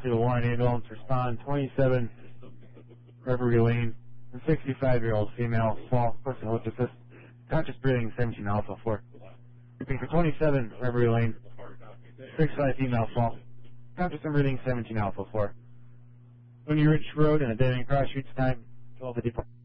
to a Warren ambulance. Respond 27 Reverie Lane. A 65-year-old female, small person with assist. Conscious breathing, 17 Alpha 4. Repeat for 27 Reverie Lane. 65 female, small. Conscious and breathing, 17 Alpha 4. When you reach road and a dead end cross, shoots time 12:54.